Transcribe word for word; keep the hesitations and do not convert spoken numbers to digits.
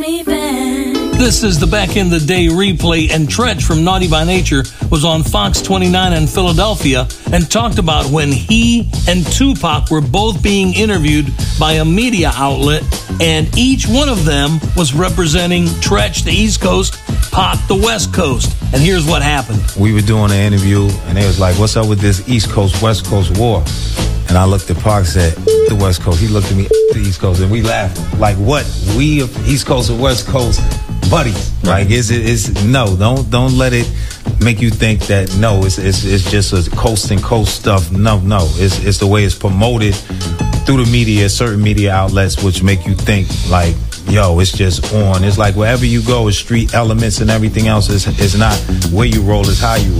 This is the Back in the Day replay, and Treach from Naughty by Nature was on Fox twenty-nine in Philadelphia and talked about when he and Tupac were both being interviewed by a media outlet, and each one of them was representing Treach, the East Coast, Pac, the West Coast. And here's what happened. We were doing an interview, and they was like, what's up with this East Coast, West Coast war? And I looked at Pac and said, the West Coast. He looked at me, the East Coast, and we laughed. Like, what? We East Coast and West Coast buddies. Like, it's, it's, no, don't don't let it make you think that, no, it's it's, it's just a coast and coast stuff. No, no. It's, it's the way it's promoted through the media, certain media outlets, which make you think, like, yo, it's just on. It's like wherever you go, it's street elements and everything else. Is is not where you roll, it's how you roll.